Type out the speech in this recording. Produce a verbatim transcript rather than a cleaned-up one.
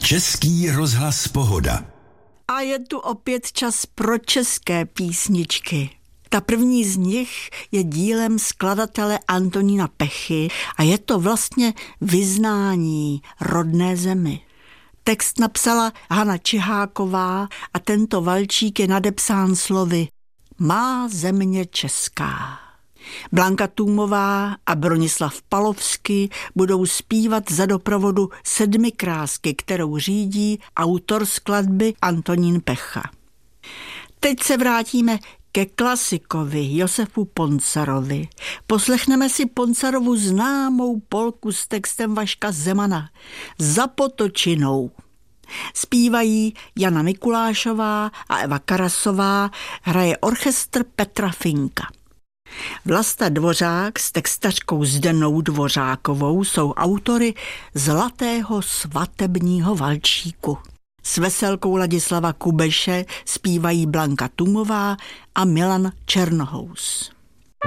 Český rozhlas Pohoda. A je tu opět čas pro české písničky. Ta první z nich je dílem skladatele Antonína Pechy a je to vlastně vyznání rodné zemi. Text napsala Hana Čiháková a tento valčík je nadepsán slovy Má země česká. Blanka Tůmová a Bronislav Palovsky budou zpívat za doprovodu sedmikrásky, kterou řídí autor skladby Antonín Pecha. Teď se vrátíme ke klasikovi Josefu Poncarovi. Poslechneme si Poncarovu známou polku s textem Vaška Zemana Za Potočinou. Zpívají Jana Mikulášová a Eva Karasová, hraje orchestr Petra Finka. Vlasta Dvořák s textařkou Zdenou Dvořákovou jsou autory Zlatého svatebního valčíku. S veselkou Ladislava Kubeše zpívají Blanka Tůmová a Milan Černohous.